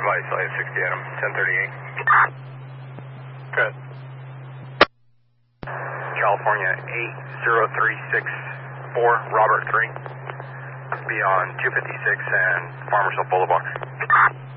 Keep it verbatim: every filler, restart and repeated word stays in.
advice, I have sixty Adam, ten thirty-eight. Good. California eight zero three six four, Robert three. Be on two fifty-six and Farmersville Boulevard.